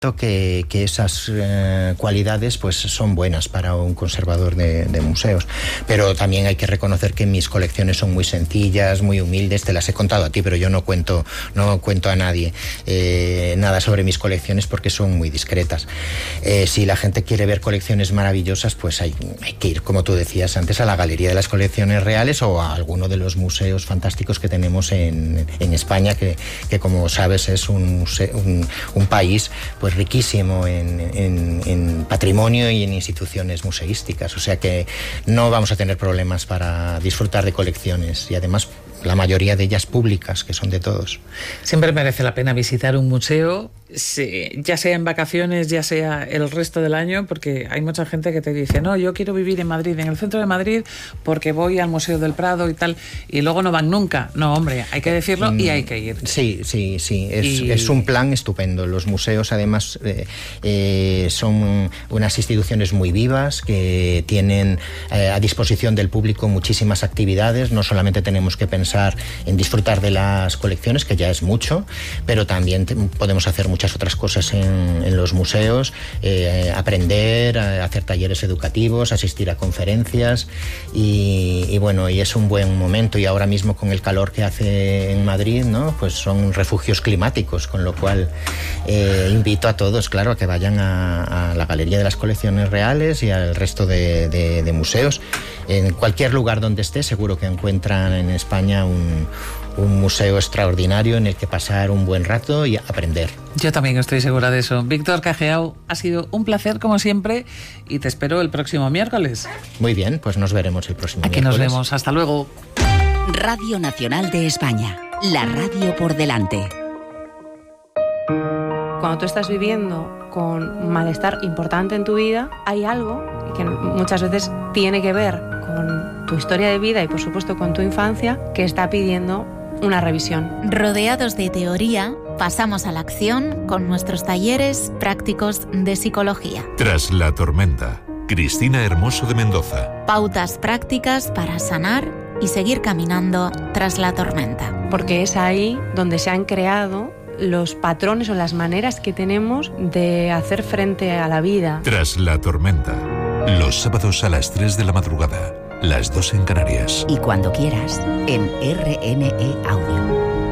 que esas cualidades pues son buenas para un conservador de museos, pero también hay que reconocer que mis colecciones son muy sencillas, muy humildes. Te las he contado a ti, pero yo no cuento a nadie nada sobre mis colecciones porque son muy discretas. Si la gente quiere ver colecciones maravillosas, pues hay que ir, como tú decías antes, a la Galería de las Colecciones Reales o a alguno de los museos fantásticos que tenemos en España, que como sabes es un país pues riquísimo en patrimonio y en instituciones museísticas, o sea que no vamos a tener problemas para disfrutar de colecciones, y además la mayoría de ellas públicas, que son de todos. Siempre merece la pena visitar un museo, ya sea en vacaciones, ya sea el resto del año, porque hay mucha gente que te dice, no, yo quiero vivir en Madrid, en el centro de Madrid, porque voy al Museo del Prado y tal, y luego no van nunca. No, hombre, hay que decirlo y hay que ir. Sí, es un plan estupendo. Los museos, además, son unas instituciones muy vivas, que tienen a disposición del público muchísimas actividades. No solamente tenemos que pensar en disfrutar de las colecciones, que ya es mucho, pero también podemos hacer muchas otras cosas en los museos, aprender, hacer talleres educativos, asistir a conferencias, y bueno, y es un buen momento. Y ahora mismo, con el calor que hace en Madrid, ¿no?, pues son refugios climáticos, con lo cual invito a todos, claro, a que vayan a la Galería de las Colecciones Reales y al resto de museos. En cualquier lugar donde esté, seguro que encuentran en España un museo extraordinario en el que pasar un buen rato y aprender. Yo también estoy segura de eso. Víctor Cageau, ha sido un placer como siempre y te espero el próximo miércoles. Muy bien, pues nos veremos el próximo miércoles. Aquí nos vemos, hasta luego. Radio Nacional de España, la radio por delante. Cuando tú estás viviendo con un malestar importante en tu vida, hay algo que muchas veces tiene que ver con tu historia de vida y, por supuesto, con tu infancia, que está pidiendo una revisión. Rodeados de teoría, pasamos a la acción con nuestros talleres prácticos de psicología. Tras la tormenta, Cristina Hermoso de Mendoza. Pautas prácticas para sanar y seguir caminando tras la tormenta. Porque es ahí donde se han creado los patrones o las maneras que tenemos de hacer frente a la vida. Tras la tormenta, los sábados a las 3 de la madrugada, las 2 en Canarias. Y cuando quieras, en RNE Audio.